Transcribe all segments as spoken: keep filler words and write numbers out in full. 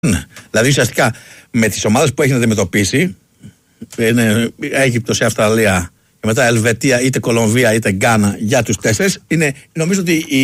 Ναι. Δηλαδή ουσιαστικά με τις ομάδες που έχει να αντιμετωπίσει, είναι Αίγυπτος ή Αυστραλία και μετά Ελβετία, είτε Κολομβία είτε Γκάνα, για τους τέσσερις, είναι, νομίζω ότι η,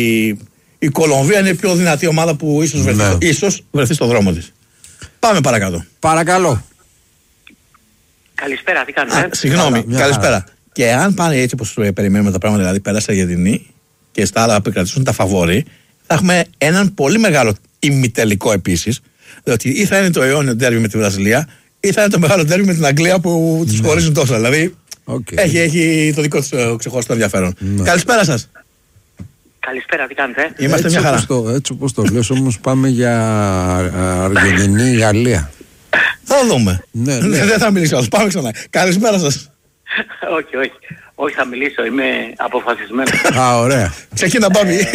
η Κολομβία είναι η πιο δυνατή ομάδα που ίσως βρεθεί, ναι. ίσως βρεθεί στο δρόμο της. Πάμε παρακάτω. Παρακαλώ. Καλησπέρα, τι κάνετε. Α, συγγνώμη, Άρα, καλησπέρα. άρα. Και αν πάνε έτσι όπως περιμένουμε τα πράγματα, δηλαδή πέρασε η Αργεντινή και στα άλλα που κρατήσουν τα φαβόρι, θα έχουμε έναν πολύ μεγάλο ημιτελικό επίσης. Διότι ή θα είναι το αιώνιο ντέρμπι με τη Βραζιλία, ή θα είναι το μεγάλο ντέρμπι με την Αγγλία που τους ναι. χωρίζουν τόσο. Δηλαδή okay. έχει, έχει το δικό του ξεχωριστό ενδιαφέρον. Ναι. Καλησπέρα σας. Καλησπέρα, τι κάνετε. Είμαστε έτσι μια χαρά. Όπως το, έτσι όπως το λες, όμως πάμε για Αργεντινή, Γαλλία. Θα δούμε. Ναι, ναι. Δεν θα μιλήσω, πάμε ξανά. Καλησπέρα σας. όχι, όχι. Όχι, θα μιλήσω, είμαι αποφασισμένος. Α, ωραία. Ξεκίνα, πάμε. ε,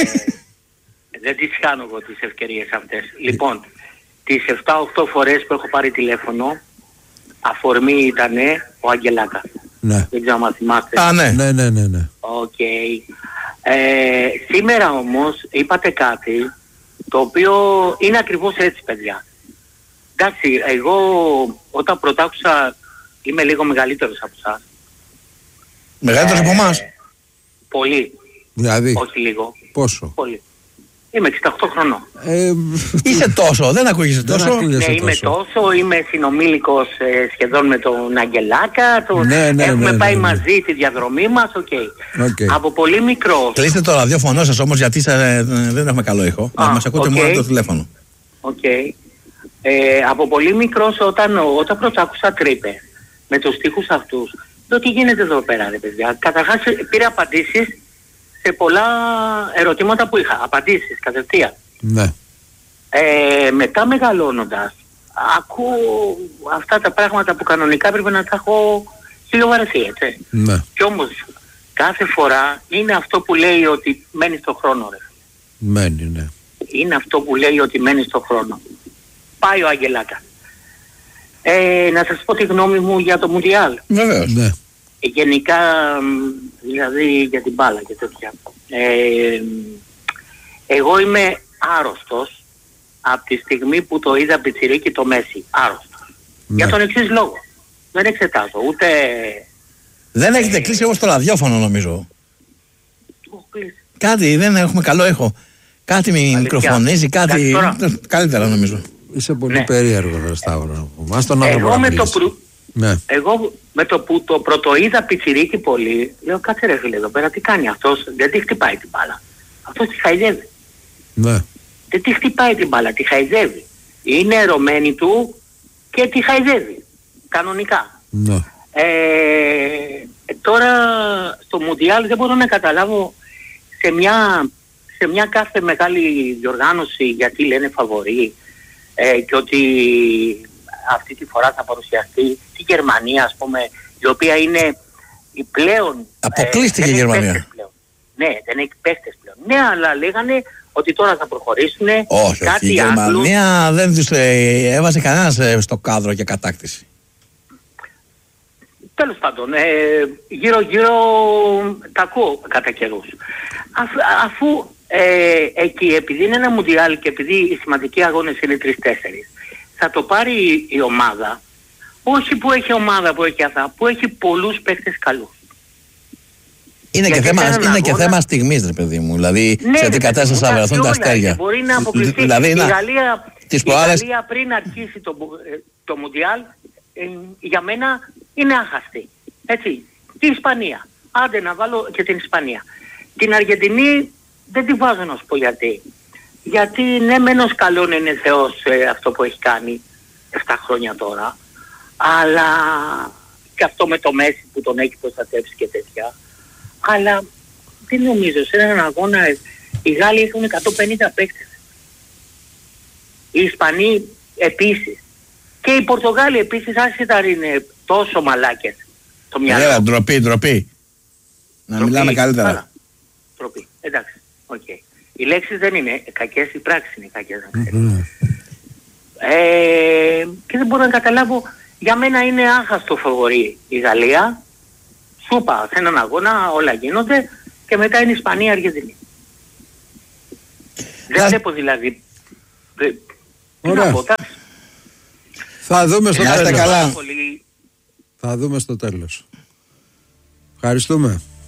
δεν τις κάνω εγώ τις ευκαιρίες αυτές. Λοιπόν, τις επτά οκτώ φορές που έχω πάρει τηλέφωνο, αφορμή ήταν ο Αγγελάκας. Ναι. Δεν ξέρω αν θυμάστε. Α, ναι. Ναι, ναι, ναι, ναι. Οκ. Okay. Ε, σήμερα όμως είπατε κάτι το οποίο είναι ακριβώς έτσι, παιδιά. Εντάξει, εγώ όταν πρωτάκουσα, είμαι λίγο μεγαλύτερος από εσάς. Μεγαλύτερος ε, από εμάς. Πολύ. Δηλαδή. Όχι λίγο. Πόσο. Πολύ. Είμαι εξήντα οκτώ χρονών. Ε, είσαι τόσο, δεν ακούγεσαι τόσο. Δεν ακούγεσαι ναι, είμαι τόσο. τόσο, είμαι συνομήλικος ε, σχεδόν με τον Αγγελάκα. Το... Ναι, ναι, έχουμε ναι, πάει ναι, ναι. μαζί τη διαδρομή μας, οκ. Okay. Okay. Από πολύ μικρός. Κλείστε το ραδιόφωνο σας όμως, γιατί σε, δεν έχουμε καλό ήχο. Α, μας ακούτε okay. μόνο το τηλέφωνο. Οκ. Okay. Ε, από πολύ μικρός όταν, όταν πρωτάκουσα τρύπε με τους στίχους αυτούς, το τι γίνεται εδώ πέρα, ρε παιδιά. Καταρχάς πήρε απαντήσεις σε πολλά ερωτήματα που είχα. Απαντήσεις κατευθείαν. Ναι. Ε, μετά μεγαλώνοντας, ακούω αυτά τα πράγματα που κανονικά πρέπει να τα έχω χιλιοβαρεθεί, έτσι. Ναι. Κι όμως κάθε φορά είναι αυτό που λέει ότι μένει στο χρόνο, ρε. Μένει, ναι. Είναι αυτό που λέει ότι μένει στο χρόνο. Πάει ο Αγγελάκα. Ε, να σας πω τη γνώμη μου για το Μουντιάλ. Βεβαίως. Ναι. Γενικά, δηλαδή για την μπάλα και τέτοια. Ε, εγώ είμαι άρρωστος από τη στιγμή που το είδα πιτσιρίκι το Μέση. Άρρωστος. Ναι. Για τον εξής λόγο. Δεν εξετάζω ούτε... Δεν έχετε ε, κλείσει όμως το ραδιόφωνο νομίζω. Κάτι, δεν έχουμε καλό ήχο. Κάτι με μικροφωνίζει, κάτι... Καλύτερα νομίζω. Είσαι πολύ ναι. περίεργο, Σταύρο. Μας τον εγώ, με το πρου... ναι. εγώ με το που το πρωτοείδα πιτσιρίκι πολύ, λέω κάτσε ρε φίλε εδώ πέρα, τι κάνει αυτός, δεν τη χτυπάει την μπάλα. Αυτός τη χαϊδεύει. Ναι. Δεν τη χτυπάει την μπάλα, τη χαϊδεύει. Είναι ερωμένη του και τη χαϊδεύει. Κανονικά. Ναι. Ε, τώρα στο Μουντιάλ δεν μπορώ να καταλάβω σε μια, σε μια κάθε μεγάλη διοργάνωση γιατί λένε φαβορί ε, και ότι αυτή τη φορά θα παρουσιαστεί στη Γερμανία, ας πούμε, η οποία είναι η πλέον... Αποκλείστηκε ε, η Γερμανία. Ναι, δεν έχει παίχτες πλέον. Ναι, αλλά λέγανε ότι τώρα θα προχωρήσουν. Όχι, κάτι όχι, η Γερμανία άλλους... δεν τους ε, έβαζε κανένας ε, στο κάδρο για κατάκτηση. Τέλος πάντων, ε, γύρω-γύρω τα ακούω κατά καιρούς. Αφ, αφού ε, εκεί, επειδή είναι ένα Μουντιάλ και επειδή οι σημαντικοί αγώνες είναι τρεις-τέσσερις, θα το πάρει η ομάδα, όχι που έχει ομάδα που έχει αυτά, που έχει πολλούς παίκτες καλούς. Είναι και, θέμα, είναι αγώνα... και θέμα στιγμής, ρε παιδί μου. Δηλαδή, ναι, σε τι κατάσταση θα βρεθούν τα αστέρια. Μπορεί να αποκλειστεί. Δηλαδή, η να... Γαλλία, η προάλλες... Γαλλία πριν αρχίσει το, το Μουντιάλ, ε, για μένα είναι άχαστη. Έτσι. Τη Ισπανία. Άντε να βάλω και την Ισπανία. Την Αργεντινή δεν τη βάζω να σου πω γιατί. Γιατί ναι, μένος καλόν είναι Θεός ε, αυτό που έχει κάνει επτά χρόνια τώρα. Αλλά και αυτό με το Μέση που τον έχει προστατεύσει και τέτοια. Αλλά δεν νομίζω, σε έναν αγώνα οι Γάλλοι έχουν εκατόν πενήντα παίκτες. Οι Ισπανοί επίσης. Και οι Πορτογάλοι επίσης, άσχετα είναι τόσο μαλάκες. Το μυαλό. Βέβαια, ντροπή, ντροπή. Να ντροπή, μιλάμε καλύτερα. Άρα. Ντροπή, εντάξει, οκ. Okay. Οι λέξεις δεν είναι κακές, οι πράξεις είναι κακές. Mm-hmm. Ε, και δεν μπορώ να καταλάβω, για μένα είναι άχαστο φαβορί η Γαλλία. Σούπα, σε έναν αγώνα όλα γίνονται και μετά είναι η Ισπανία, Αργεντινή. Δεν βλέπω δηλαδή Ωραία. Θα δούμε στο τέλος. Καλά. Θα δούμε στο τέλος. Ευχαριστούμε.